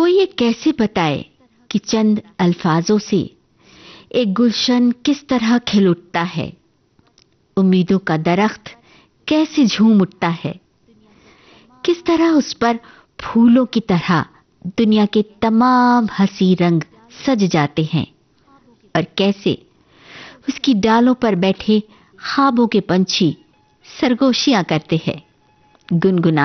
कोई ये कैसे बताए कि चंद अल्फाजों से एक गुलशन किस तरह खिल उठता है, उम्मीदों का दरख्त कैसे झूम उठता है, किस तरह उस पर फूलों की तरह दुनिया के तमाम हंसी रंग सज जाते हैं, और कैसे उसकी डालों पर बैठे ख्वाबों के पंछी सरगोशियां करते हैं, गुनगुना